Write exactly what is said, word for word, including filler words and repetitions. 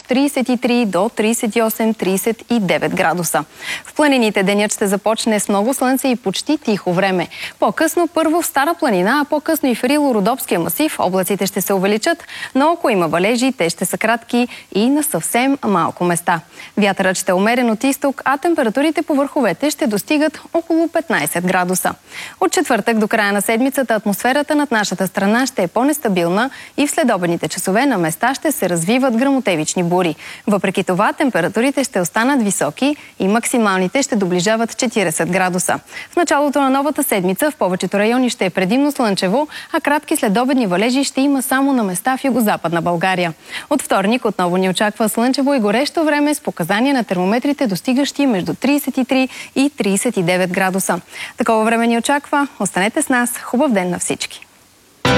тридесет и три до тридесет и осем до тридесет и девет градуса. В планините денят ще започне с много слънце и почти тихо време. По-късно първо в Стара планина, а по-късно и в Рило-Родопския масив облаците ще се увеличат, но ако има валежи, те ще са кратки и на съвсем малко места. Вятърът ще е умерен от изток, а температурите по върховете ще достигат около петнадесет градуса. От четвъртък до края на седмицата атмосферата над нашата страна ще е по-нестабилна и в следобедните часове на места ще се развиват гръмотевични бури. Въпреки това, температурите ще останат високи и максималните ще доближават четиридесет градуса. В началото на новата седмица в повечето райони ще е предимно слънчево, а кратки следобедни валежи ще има само на места в югозападна България. От вторник отново ни очаква слънчево и горещо време с показания на термометрите, достигащи между тридесет и три и тридесет и девет градуса. Такова време ни очаква. Останете с нас. Хубав ден на всички!